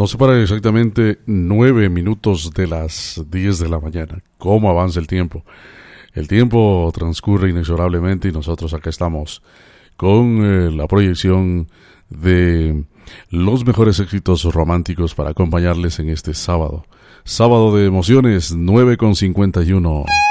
Nos separa exactamente 9 minutos de las 10 de la mañana. ¿Cómo avanza el tiempo? El tiempo transcurre inexorablemente y nosotros acá estamos con la proyección de los mejores éxitos románticos para acompañarles en este sábado. Sábado de emociones, 9:51.